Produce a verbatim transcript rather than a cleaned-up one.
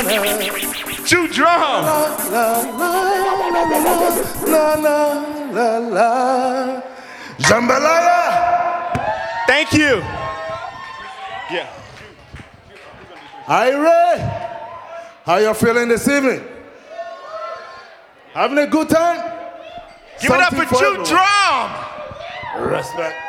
Two drum. La la la la la. Jambalaya. Thank you. Yeah. Ira, how you feeling this evening? Having a good time? Give it up Something for Two everyone. Drum. Respect.